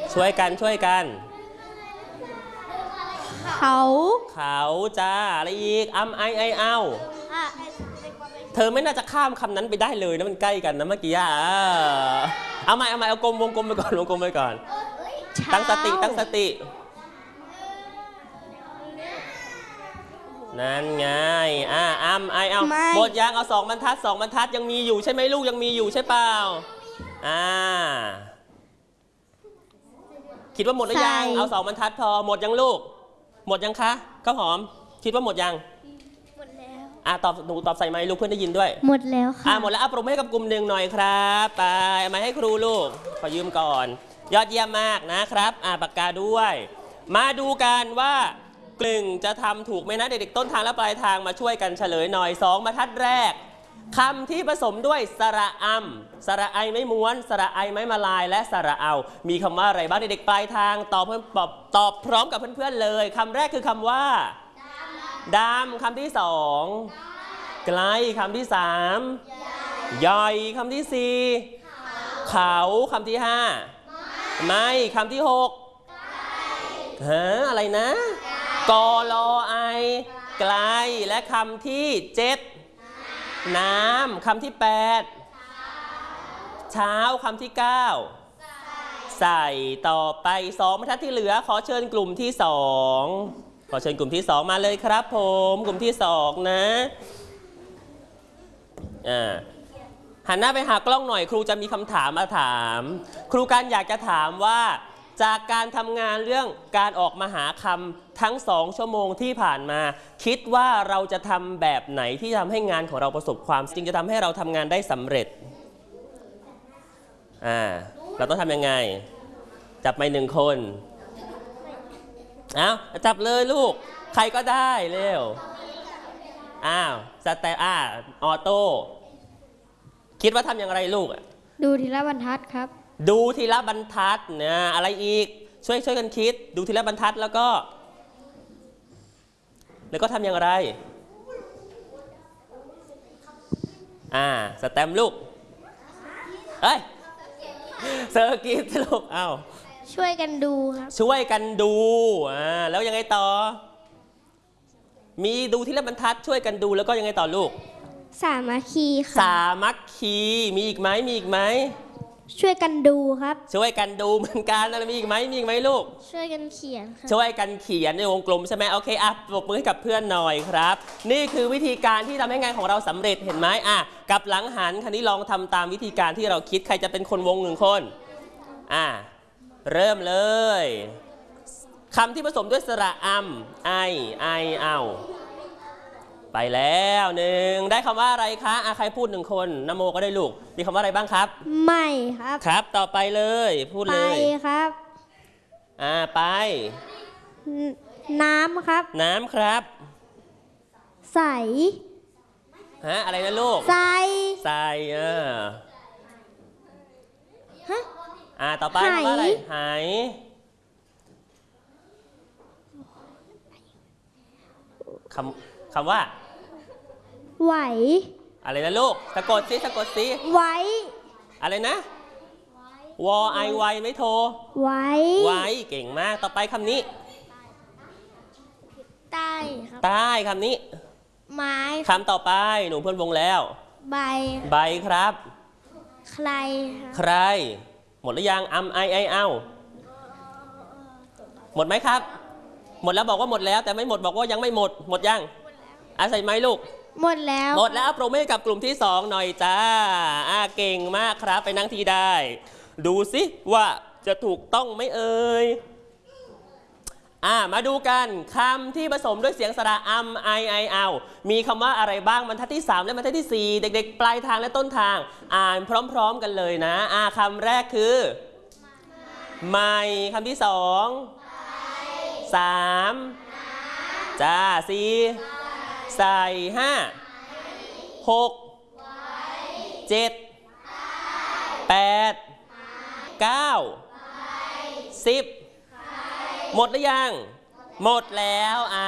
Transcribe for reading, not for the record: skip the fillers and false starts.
ช่วยกันเขาจ้าอะไรอีกไอเอาเธอไม่น่าจะข้ามคำนั้นไปได้เลยนะมันใกล้กันนะเมื่อกี้เอาใหม่เอากลมวงกลมไปก่อนตั้งสตินั่นไงไอเอาหมดยังเอา2 บรรทัดยังมีอยู่ใช่ไหมลูกยังมีอยู่ใช่เปล่าคิดว่าหมดหรือยังเอา2 บรรทัดพอหมดยังลูกหมดยังคะข้าวหอมคิดว่าหมดยังหมดแล้วหนูตอบใส่ไมค์ลูกเพื่อนได้ยินด้วยหมดแล้วค่ะหมดแล้วปรบมือให้กับกลุ่ม1หน่อยครับไปเอามาให้ครูลูกขอยืมก่อนยอดเยี่ยมมากนะครับปากกาด้วยมาดูกันว่า1จะทำถูกไหมนะเด็กๆต้นทางและปลายทางมาช่วยกันเฉลยหน่อย2 บรรทัดแรกคำที่ผสมด้วยสระสระไอไม่ม้วนสระไอไม้มาลายและสระเอามีคำว่าอะไรบ้างเด็กๆปลายทางตอบพร้อมกับเพื่อนๆเลยคำแรกคือคำว่าดำคำที่2ไกลคำที่3ย่อยคำที่4เขาคำที่5ไม่คำที่6อะไรนะกลอไอไกลและคำที่7น้ำคำที่8เช้าคำที่9ใส่ต่อไป2 บรรทัดที่เหลือขอเชิญกลุ่มที่2มาเลยครับผมกลุ่มที่2นะหันหน้าไปหากล้องหน่อยครูจะมีคำถามมาถามครูการอยากจะถามว่าจากการทำงานเรื่องการออกมาหาคำทั้ง2 ชั่วโมงที่ผ่านมาคิดว่าเราจะทำแบบไหนที่ทำให้งานของเราประสบความจริงจะทำให้เราทำงานได้สำเร็จเราต้องทำยังไงจับไมค์1 คนจับเลยลูกใครก็ได้เร็วสแตนออโต้คิดว่าทำอย่างไรลูกดูทีละบรรทัดครับดูทีละบรรทัดนะอะไรอีกช่วยกันคิดดูทีละบรรทัดแล้วก็ทำอย่างไรสแตมป์ลูกเซอร์กิตลูกช่วยกันดูครับช่วยกันดูแล้วยังไงต่อมีดูทีละบรรทัดช่วยกันดูแล้วก็ยังไงต่อลูกสามัคคีค่ะสามัคคีมีอีกไหมช่วยกันดูครับช่วยกันดูเหมือนกันแล้วมีอีกไหมลูกช่วยกันเขียนค่ะช่วยกันเขียนในวงกลมใช่ไหมโอเคปรบมือให้กับเพื่อนหน่อยครับนี่คือวิธีการที่ทำให้งานของเราสำเร็จเห็นไหมกับหลังหันคันนี้ลองทำตามวิธีการที่เราคิดใครจะเป็นคนวง1 คนเริ่มเลยคำที่ผสมด้วยสระไอเอาไปแล้ว1ได้คำว่าอะไรคะใครพูด1 คนนโมก็ได้ลูกมีคำว่าอะไรบ้างครับไม่ครับต่อไปเลยพูดเลยไปครับไปน้ำครับใสอะไรนะลูกใสต่อไปคำว่าอะไรหายคำว่าไหวอะไรนะลูกสะกดสิไหวอะไรนะวอไอไวไม่โทรไหวเก่งมากต่อไปคำนี้ใต้คำนี้ไม้คำต่อไปหนูเพื่อนวงแล้วใบครับใครหมดหรือยังไอเอาหมดไหมครับหมดแล้วบอกว่าหมดแล้วแต่ไม่หมดบอกว่ายังไม่หมดยังใส่ไม้ลูกหมดแล้วปรบมือให้กับกลุ่มที่2หน่อยจ้าเก่งมากครับไปนั่งที่ได้ดูสิว่าจะถูกต้องไหมเอ่ยมาดูกันคำที่ผสมด้วยเสียงสระไอเอามีคำว่าอะไรบ้างบรรทัดที่3และบรรทัดที่4เด็กๆปลายทางและต้นทางอ่านพร้อมๆกันเลยนะคำแรกคือไม่คำที่2 3จ้า4ใส่5 6 7 8 9 10หมดหรือยังหมดแล้ว